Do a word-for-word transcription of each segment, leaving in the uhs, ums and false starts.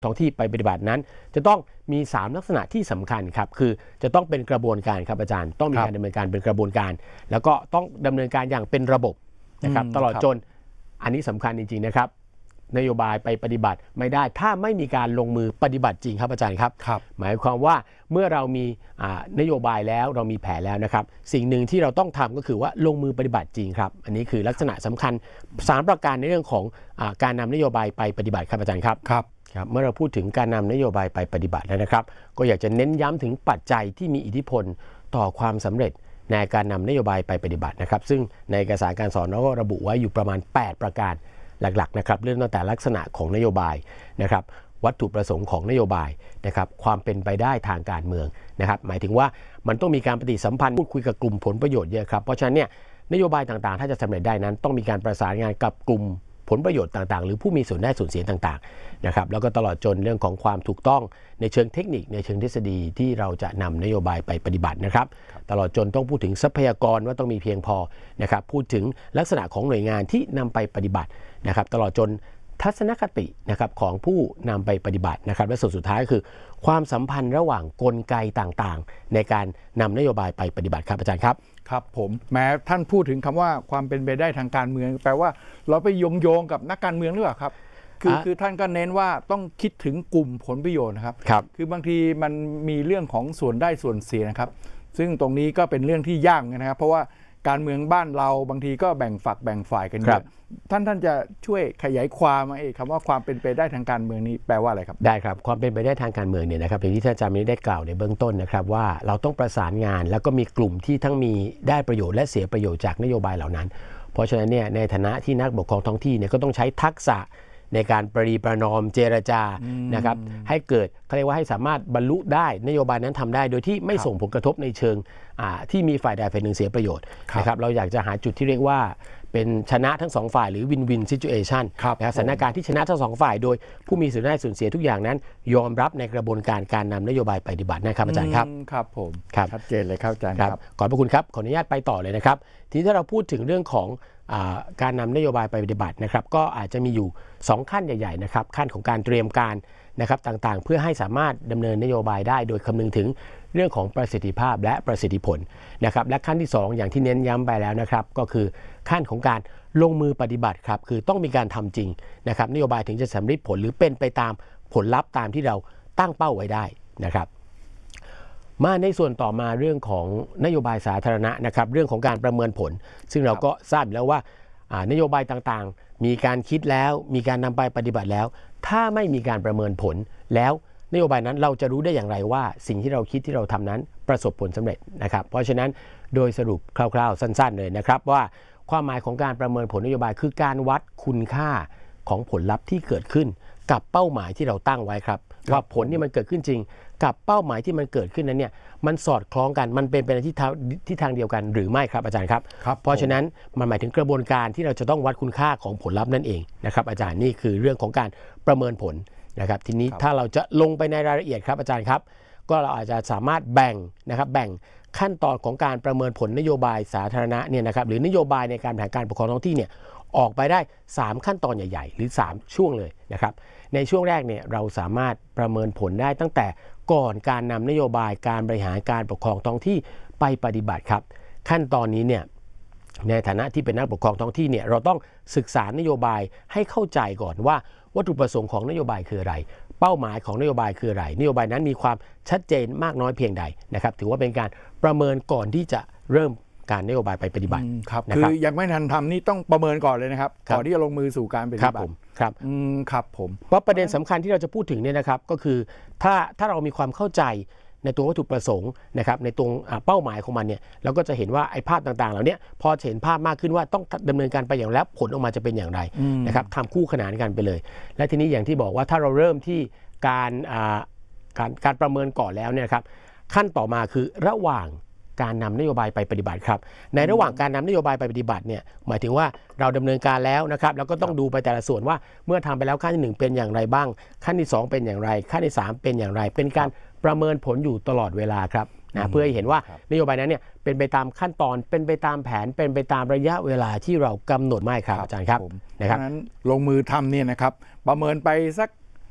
ท้องที่ไปปฏิบัตินั้นจะต้องมีสามลักษณะที่สำคัญครับคือจะต้องเป็นกระบวนการครับอาจารย์ต้องมีการดำเนินการเป็นกระบวนการแล้วก็ต้องดำเนินการอย่างเป็นระบบนะครับตลอดจนอันนี้สำคัญจริงๆนะครับนโยบายไปปฏิบัติไม่ได้ถ้าไม่มีการลงมือปฏิบัติจริงครับอาจารย์ครับหมายความว่าเมื่อเรามีนโยบายแล้วเรามีแผนแล้วนะครับสิ่งหนึ่งที่เราต้องทำก็คือว่าลงมือปฏิบัติจริงครับอันนี้คือลักษณะสำคัญสามประการในเรื่องของการนำนโยบายไปปฏิบัติครับอาจารย์ครับครับครับเมื่อเราพูดถึงการนำนโยบายไปปฏิบัติแล้วนะครับก็อยากจะเน้นย้ำถึงปัจจัยที่มีอิทธิพลต่อความสำเร็จในการนำนโยบายไปปฏิบัตินะครับซึ่งในเอกสารการสอนเราก็ระบุไว้อยู่ประมาณแปดประการหลักๆนะครับเรื่องตั้งแต่ลักษณะของนโยบายนะครับวัตถุประสงค์ของนโยบายนะครับความเป็นไปได้ทางการเมืองนะครับหมายถึงว่ามันต้องมีการปฏิสัมพันธ์พูดคุยกับกลุ่มผลประโยชน์เยอะครับเพราะฉะนั้นเนี่ยนโยบายต่างๆถ้าจะสำเร็จได้นั้นต้องมีการประสานงานกับกลุ่มผลประโยชน์ต่างๆหรือผู้มีส่วนได้ส่วนเสียต่างๆนะครับแล้วก็ตลอดจนเรื่องของความถูกต้องในเชิงเทคนิคในเชิงทฤษฎีที่เราจะนำนโยบายไปปฏิบัตินะครับตลอดจนต้องพูดถึงทรัพยากรว่าต้องมีเพียงพอนะครับพูดถึงลักษณะของหน่วยงานที่นำไปปฏิบัตินะครับตลอดจนทัศนคตินะครับของผู้นำไปปฏิบัตินะครับและส่วนสุดท้ายก็คือความสัมพันธ์ระหว่างกลไกต่างๆในการนำนโยบายไปปฏิบัติครับอาจารย์ครับครับผมแม้ท่านพูดถึงคำว่าความเป็นไปได้ทางการเมืองแปลว่าเราไปโยงโยงกับนักการเมืองหรือเปล่าครับคือคือท่านก็เน้นว่าต้องคิดถึงกลุ่มผลประโยชน์นะครับครับคือบางทีมันมีเรื่องของส่วนได้ส่วนเสียนะครับซึ่งตรงนี้ก็เป็นเรื่องที่ยากนะครับเพราะว่าการเมืองบ้านเราบางทีก็แบ่งฝักแบ่งฝ่ายกันเยอะท่านท่านจะช่วยขยายความเองคำว่าความเป็นไปได้ทางการเมืองนี้แปลว่าอะไรครับได้ครับความเป็นไปได้ทางการเมืองเนี่ยนะครับอย่างที่ท่านอาจารย์ได้กล่าวในเบื้องต้นนะครับว่าเราต้องประสานงานแล้วก็มีกลุ่มที่ทั้งมีได้ประโยชน์และเสียประโยชน์จากนโยบายเหล่านั้นเพราะฉะนั้นเนี่ยในฐานะที่นักปกครองท้องที่เนี่ยก็ต้องใช้ทักษะในการประนีประนอมเจรจานะครับให้เกิดเขาเรียกว่าให้สามารถบรรลุได้นโยบายนั้นทำได้โดยที่ไม่ส่งผลกระทบในเชิงที่มีฝ่ายใดฝ่ายหนึ่งเสียประโยชน์นะครับเราอยากจะหาจุดที่เรียกว่าเป็นชนะทั้งสองฝ่ายหรือวินวินซิจูเอชันนะครับสถานการณ์ที่ชนะทั้งสองฝ่ายโดยผู้มีส่วนได้ส่วนเสียทุกอย่างนั้นยอมรับในกระบวนการการนำนโยบายไปปฏิบัตินะครับอาจารย์ครับครับผมชัดเจนเลยครับอาจารย์ครับขอบพระคุณครับขออนุญาตไปต่อเลยนะครับทีนี้ถ้าเราพูดถึงเรื่องของการนำนโยบายไปปฏิบัตินะครับก็อาจจะมีอยู่สองขั้นใหญ่ๆนะครับขั้นของการเตรียมการนะครับต่างๆเพื่อให้สามารถดำเนินนโยบายได้โดยคำนึงถึงเรื่องของประสิทธิภาพและประสิทธิผลนะครับและขั้นที่สองอย่างที่เน้นย้ำไปแล้วนะครับก็คือขั้นของการลงมือปฏิบัติครับคือต้องมีการทำจริงนะครับนโยบายถึงจะสำเร็จผลหรือเป็นไปตามผลลัพธ์ตามที่เราตั้งเป้าไว้ได้นะครับมาในส่วนต่อมาเรื่องของนโยบายสาธารณะนะครับเรื่องของการประเมินผลซึ่งเราก็ทราบแล้วว่านโยบายต่างๆมีการคิดแล้วมีการนำไปปฏิบัติแล้วถ้าไม่มีการประเมินผลแล้วนโยบายนั้นเราจะรู้ได้อย่างไรว่าสิ่งที่เราคิดที่เราทำนั้นประสบผลสำเร็จนะครับเพราะฉะนั้นโดยสรุปคร่าวๆสั้นๆเลยนะครับว่าความหมายของการประเมินผลนโยบายคือการวัดคุณค่าของผลลัพธ์ที่เกิดขึ้นกับเป้าหมายที่เราตั้งไว้ครับว่าผลที่มันเกิดขึ้นจริงกับเป้าหมายที่มันเกิดขึ้นนั้นเนี่ยมันสอดคล้องกันมันเป็นไปในทิศทางทิศทางเดียวกันหรือไม่ครับอาจารย์ครับเพราะฉะนั้นมันหมายถึงกระบวนการที่เราจะต้องวัดคุณค่าของผลลัพธ์นั่นเองนะครับอาจารย์นี่คือเรื่องของการประเมินผลนะครับทีนี้ถ้าเราจะลงไปในรายละเอียดครับอาจารย์ครับก็เราอาจจะสามารถแบ่งนะครับแบ่งขั้นตอนของการประเมินผลนโยบายสาธารณะเนี่ยนะครับหรือนโยบายในการบริหารการปกครองท้องที่เนี่ยออกไปได้สามขั้นตอนใหญ่ๆหรือสามช่วงเลยนะครับในช่วงแรกเนี่ยเราสามารถประเมินผลได้ตั้งแต่ก่อนการนำนโยบายการบริหารการปกครองท้องที่ไปปฏิบัติครับขั้นตอนนี้เนี่ยในฐานะที่เป็นนักปกครองท้องที่เนี่ยเราต้องศึกษานโยบายให้เข้าใจก่อนว่าวัตถุประสงค์ของนโยบายคืออะไรเป้าหมายของนโยบายคืออะไรนโยบายนั้นมีความชัดเจนมากน้อยเพียงใดนะครับถือว่าเป็นการประเมินก่อนที่จะเริ่มการนโยบายไปปฏิบัติครับคือยังไม่ทันทำนี่ต้องประเมินก่อนเลยนะครับก่อนที่จะลงมือสู่การปฏิบัติครับผมครับครับผมเพราะประเด็นสำคัญที่เราจะพูดถึงเนี่ยนะครับก็คือถ้าถ้าเรามีความเข้าใจในตัววัตถุประสงค์นะครับในตรงเป้าหมายของมันเนี่ยเราก็จะเห็นว่าไอ้ภาพต่างๆเหล่านี้พอเห็นภาพมากขึ้นว่าต้องดำเนินการไปอย่างแล้วผลออกมาจะเป็นอย่างไรนะครับทำคู่ขนานกันไปเลยและทีนี้อย่างที่บอกว่าถ้าเราเริ่มที่การการการประเมินก่อนแล้วเนี่ยครับขั้นต่อมาคือระหว่างการนำนโยบายไปปฏิบัติครับในระหว่างการนำนโยบายไปปฏิบัติเนี่ยหมายถึงว่าเราดำเนินการแล้วนะครับแล้วก็ต้องดูไปแต่ละส่วนว่าเมื่อทำไปแล้วขั้นที่หนึ่งเป็นอย่างไรบ้างขั้นที่สองเป็นอย่างไรขั้นที่สามเป็นอย่างไรเป็นการประเมินผลอยู่ตลอดเวลาครับนะเพื่อให้เห็นว่านโยบายนั้นเนี่ยเป็นไปตามขั้นตอนเป็นไปตามแผนเป็นไปตามระยะเวลาที่เรากำหนดไม่ครับอาจารย์ครับนะครับนั้นลงมือทำเนี่ยนะครับประเมินไปสัก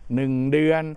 หนึ่งเดือน